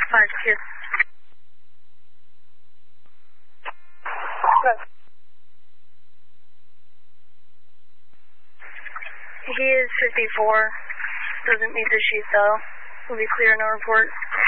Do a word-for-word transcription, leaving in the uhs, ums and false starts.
Five kids. Good. He is fifty-four. Doesn't meet the sheet though. Will be clear, no report.